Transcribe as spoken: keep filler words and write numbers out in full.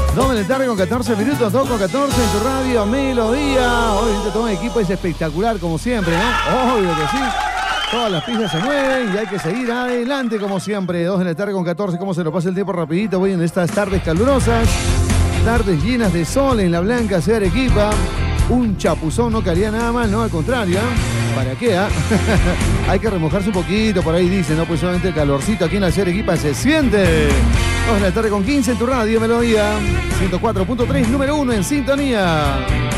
dos de la tarde con catorce minutos, dos con catorce en tu radio, Melodía. Obviamente todo el equipo es espectacular como siempre, ¿no? Obvio que sí. Todas las pistas se mueven y hay que seguir adelante como siempre. dos de la tarde con catorce, cómo se lo pasa el tiempo rapidito. Voy en estas tardes calurosas, tardes llenas de sol en la blanca ciudad de Arequipa. Un chapuzón no caería nada mal, no, al contrario, ¿eh? ¿Para qué, ah? Hay que remojarse un poquito, por ahí dice, ¿no? Pues solamente el calorcito aquí en la ciudad de Arequipa se siente. dos de la tarde con quince en tu radio, Melodía. ciento cuatro punto tres, número uno en sintonía.